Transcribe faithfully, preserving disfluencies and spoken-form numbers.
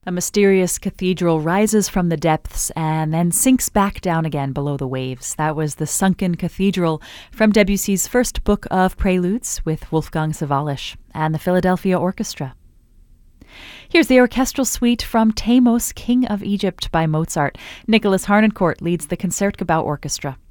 A mysterious cathedral rises from the depths and then sinks back down again below the waves. That was The Sunken Cathedral from Debussy's first book of preludes with Wolfgang Sawallisch and the Philadelphia Orchestra. Here's the orchestral suite from Themos, King of Egypt by Mozart. Nicholas Harnoncourt leads the Concertgebouw Orchestra.